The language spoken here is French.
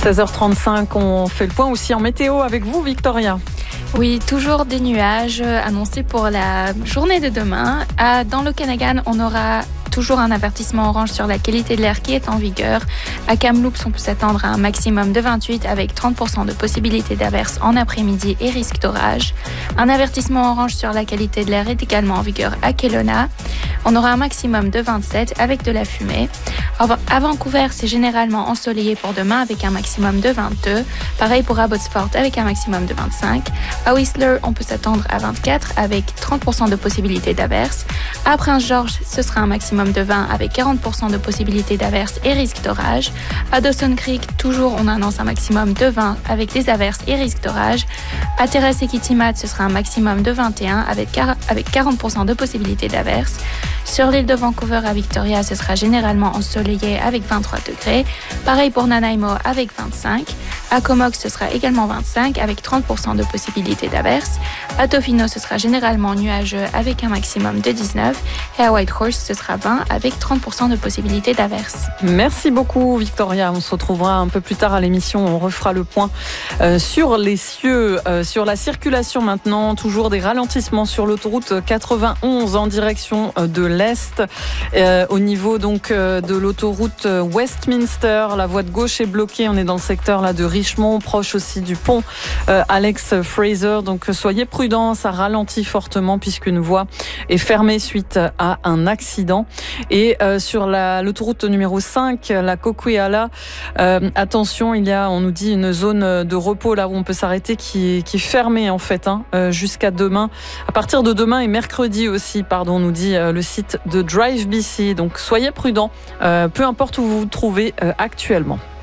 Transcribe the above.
16h35, on fait le point aussi en météo avec vous, Victoria. Oui, toujours des nuages annoncés pour la journée de demain. Dans l'Okanagan, on aura toujours un avertissement orange sur la qualité de l'air qui est en vigueur. À Kamloops, on peut s'attendre à un maximum de 28 avec 30% de possibilité d'averse en après-midi et risque d'orage. Un avertissement orange sur la qualité de l'air est également en vigueur à Kelowna. On aura un maximum de 27 avec de la fumée. À Vancouver, c'est généralement ensoleillé pour demain avec un maximum de 22. Pareil pour Abbotsford avec un maximum de 25. À Whistler, on peut s'attendre à 24 avec 30% de possibilité d'averse. À Prince George, ce sera un maximum de 20 avec 40% de possibilité d'averse et risque d'orage. À Dawson Creek, toujours on annonce un maximum de 20 avec des averses et risque d'orage. À Terrace et Kitimat, ce sera un maximum de 21 avec 40% de possibilité d'averse. Sur l'île de Vancouver à Victoria, ce sera généralement ensoleillé avec 23 degrés. Pareil pour Nanaimo avec 25. À Comox, ce sera également 25 avec 30% de possibilité d'averse. À Tofino, ce sera généralement nuageux avec un maximum de 19. Et à Whitehorse, ce sera 20 avec 30% de possibilité d'averse. Merci beaucoup, Victoria. On se retrouvera un peu plus tard à l'émission. On refera le point sur les cieux, sur la circulation maintenant. Toujours des ralentissements sur l'autoroute 91 en direction de l'Est. Au niveau donc de l'autoroute Westminster, la voie de gauche est bloquée. On est dans le secteur là de Richmond, proche aussi du pont Alex Fraser. Donc soyez prudents, ça ralentit fortement puisqu'une voie est fermée suite à un accident. Et sur l'autoroute numéro 5, la Coquihalla, attention, il y a, on nous dit, une zone de repos là où on peut s'arrêter qui est fermée en fait jusqu'à demain. À partir de demain et mercredi aussi, pardon, nous dit le site de Drive BC. Donc soyez prudents, peu importe où vous vous trouvez actuellement.